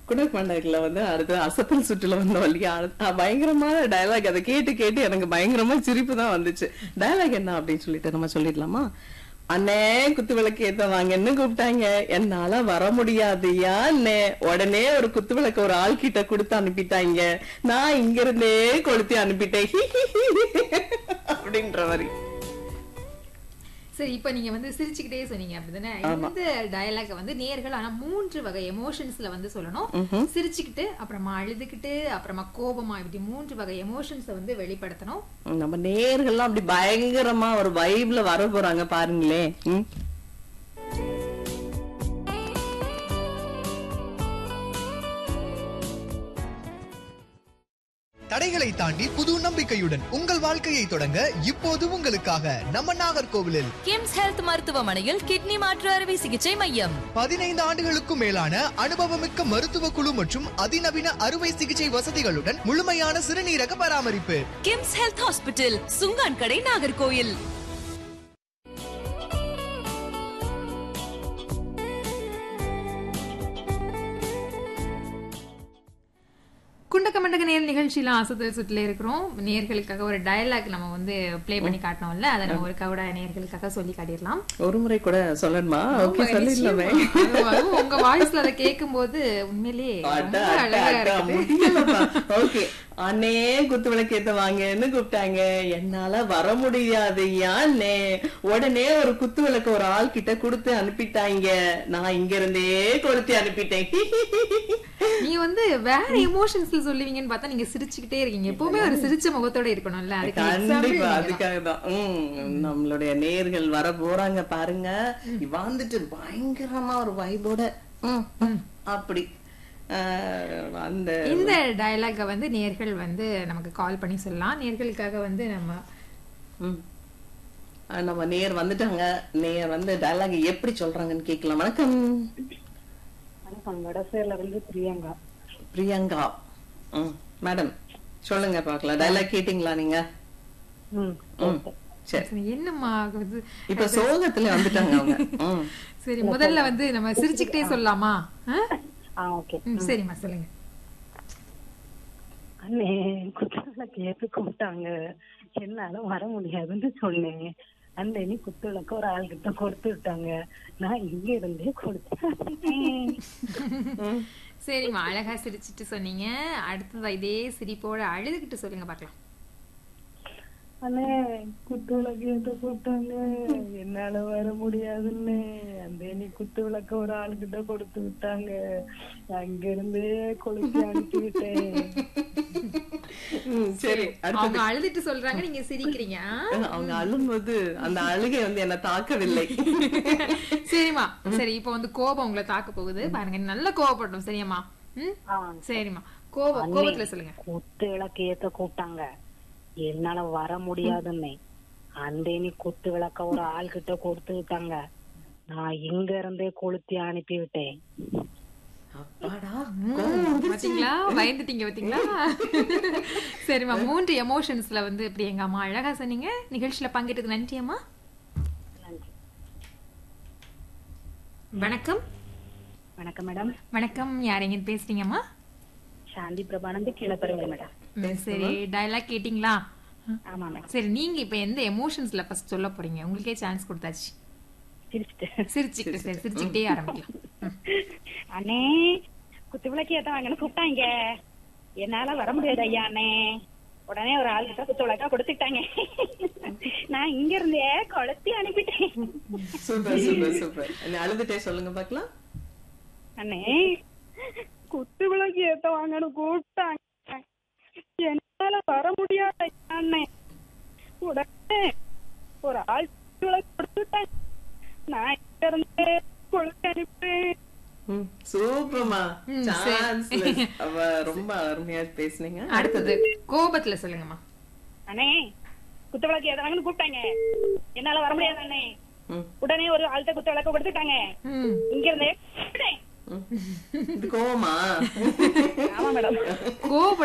குணப்பாண்டகத்துல வந்து அடுத்து அசத்தல் சுற்றுல வந்த வழியா பயங்கரமான டயலாக். அதை கேட்டு கேட்டு எனக்கு பயங்கரமா சிரிப்பு தான் வந்துச்சு. டயலாக் என்ன அப்படின்னு சொல்லிட்டு நம்ம சொல்லிடலாமா? அண்ணே குத்து விளக்கு ஏத்த வாங்கன்னு கூப்பிட்டாங்க, என்னால வர முடியாதுயா அண்ணே. உடனே ஒரு குத்து விளக்கு ஒரு ஆள் கிட்ட கொடுத்து அனுப்பிட்டாங்க, நான் இங்க இருந்தே கொளுத்தி அனுப்பிட்டேன் அப்படின்ற மாதிரி. சரி, இப்ப நீங்க வந்து சிரிச்சுக்கிட்டே சொன்னீங்க அப்படிதானே? இந்த டயலாக வந்து நேர்கள் ஆனா 3 வகை எமோஷன்ஸ்ல வந்து சொல்லணும். சிரிச்சுக்கிட்டு, அப்புறமா அழுதுகிட்டு, அப்புறமா கோபமா, இப்படி 3 வகை எமோஷன்ஸ வந்து வெளிப்படுத்தணும். நம்ம நேர்கள்லாம் அப்படி பயங்கரமா ஒரு வைப்ல வர போறாங்க பாருங்களே. தடைகளை தாண்டி புது நம்பிக்கையுடன் உங்கள் வாழ்க்கையை தொடங்க இப்போது உங்களுக்காக நம்ம நாகர்கோவிலில் கிம்ஸ் ஹெல்த் மருத்துவமனையில் கிட்னி மாற்று அறுவை சிகிச்சை மையம். 15 ஆண்டுகளுக்கும் மேலான அனுபவமிக்க மருத்துவ குழு மற்றும் அதிநவீன அறுவை சிகிச்சை வசதிகளுடன் முழுமையான சிறுநீரக பராமரிப்பு. கிம்ஸ் ஹெல்த் ஹாஸ்பிட்டல், சுங்கான் கடை, நாகர்கோவில். குண்டக்க மண்டக்க நேர் நிகழ்ச்சியில அசத்தல் சுற்றுல இருக்கிறோம். நேர்களுக்காக ஒரு டயலாக் நம்ம வந்து பிளே பண்ணி காட்டணும்ல, அதை நம்ம ஒரு கவுட நேர்களுக்காக சொல்லி காட்டிடலாம். ஒரு முறை கூட சொல்லணுமா? ஓகே, சொல்லிடலாமே. உங்க வாய்ஸ்ல அதை கேட்கும் போது உண்மையிலேயே அழகா இருக்கு. ஓகே. அண்ணே குத்து விளக்கு ஏத்த வாங்கன்னு கூப்பிட்டாங்க, என்னால வர முடியாது அண்ணே. உடனே ஒரு குத்து விளக்கு ஒரு ஆள் கிட்ட கொடுத்து அனுப்பிட்டாங்க, நான் இங்க இருந்தே கொளுத்தி அனுப்பிட்டேன். நீங்க வந்து வேற எமோஷன்ஸ்ல சொல்லுவீங்கன்னு பார்த்தா நீங்க சிரிச்சுக்கிட்டே இருக்கீங்க. எப்பவுமே ஒரு சிரிச்ச முகத்தோட இருக்கணும்ல. கண்டிப்பா, அதுக்காகதான் நம்மளுடைய நேர்கள் வர போறாங்க பாருங்க. வந்துட்டு பயங்கரமா ஒரு வைபோட அப்படி அந்த இந்த டயலாக வந்து நேர்கள் வந்து நமக்கு கால் பண்ணி சொல்லலாம். நேர்களுக்காக வந்து நம்ம நேர் வந்துட்டாங்க. நேர் வந்து டயலாக் எப்படி சொல்றாங்கன்னு கேட்கலாம். வணக்கம். வணக்கம், வடசேல இருந்து பிரியங்கா. பிரியங்கா மேடம், சொல்லுங்க பாக்கலாம். டயலாக் கேட்டீங்களா நீங்க? சரி, என்னம்மா இப்ப சோகத்துல வந்துட்டாங்க அவங்க. சரி, முதல்ல வந்து நம்ம சிரிச்சுக்கிட்டே சொல்லலாமா? சரிம்மா, சொல்லுங்க. அண்ணே குத்துவிளக்கு ஏத்து கூப்பிட்டாங்க, என்னால வர முடியாதுன்னு சொன்னேன். அந்த நீ குத்துவிளக்கு ஒரு ஆள்கிட்ட கொடுத்து விட்டாங்க, நான் இங்க இருந்தே கொடுத்தேன். சரிம்மா, அழகா சிரிச்சுட்டு சொன்னீங்க. அடுத்ததா இதே சிரிப்போட அழுதுகிட்டு சொல்லுங்க பாக்கலாம். அண்ணே குத்துவிளக்கு ஏத்த கூப்பிட்டாங்க, என்னால வர முடியாதுன்னு அந்த நீ குத்துவிளக்க ஒரு ஆளுகிட்ட கொடுத்து விட்டாங்க, அங்க இருந்தே கொளுத்தி அனுப்பி விட்டேன். சரி, அவங்க அழுதுட்டு சொல்றாங்க, நீங்க சிரிக்கிறீங்க. அவங்க அழும்போது அந்த அழுகை வந்து என்ன தாக்கவில்லை. சரிம்மா, சரி, இப்ப வந்து கோபம் உங்களை தாக்க போகுது பாருங்க. நல்ல கோபப்பட்டோம். சரியாம்மா? சரிம்மா, கோபத்துல சொல்லுங்க. குத்து விளக்கு ஏத்த கூப்பிட்டாங்க, என்னால வர முடியாதுன்னு அந்த நீ குத்து விளக்க ஒரு ஆள் கிட்ட கொடுத்து விட்டாங்க, நான் இங்க இருந்தே கொளுத்தி அனுப்பி விட்டேன். பாத்தீங்களா, பயந்துட்டீங்க பாத்தீங்களா? சரிம்மா, 3 எமோஷன்ஸ்ல வந்து இப்படி எங்க அம்மா அழகா சொன்னீங்க. நிகழ்ச்சியில பங்கேற்றதுக்கு நன்றி அம்மா. வணக்கம். வணக்கம் மேடம். வணக்கம், யார் எங்க பேசுறீங்கம்மா? சாந்தி பிரபானந்த் கீழப்பருங்க மேடம். சரி, டயலாக் கேட்டீங்களா? ஆமா மேடம். சரி, நீங்க இப்ப எந்த எமோஷன்ஸ்ல ஃபர்ஸ்ட் சொல்ல போறீங்க? உங்களுக்கே சான்ஸ் கொடுத்தாச்சு. சிரிச்சுக்கிட்டே ஆரம்பிக்கலாம். அண்ணே குத்து விளக்கு ஏத்த வாங்கன்னு கூப்பிட்டாங்க, என்னால வர முடியாது ஐயா அண்ணே. உடனே ஒரு ஆள் கிட்ட குத்து விளக்கா கொடுத்துட்டாங்க, நான் இங்க இருந்தே கொளுத்தி அனுப்பிட்டேன். Super super super. அழுதுட்டே சொல்லுங்க பாக்கலாம். அண்ணே குத்து விளக்கு ஏத்த வாங்கன்னு கூப்பிட்டாங்க, என்னால வர முடியாது அண்ணே. உடனே ஒரு ஆள் குத்து விளக்கு கொடுத்துட்டாங்க, நான் இங்க இருந்தே கொளுத்தி அனுப்பிட்டேன். சூப்பர்மா, ரொம்ப அருமையா பேசுனீங்க. அடுத்தது கோபத்துல சொல்லுங்கம்மா. அண்ணே குத்து விளக்கு ஏத்த வாங்கன்னு கூப்பிட்டாங்க, என்னால வர முடியாது அண்ணே. உடனே ஒரு ஆள்கிட்ட குத்து விளக்க கொடுத்துட்டாங்க, இங்க இருந்தே கோவமா? ஆமா மேடம். கோப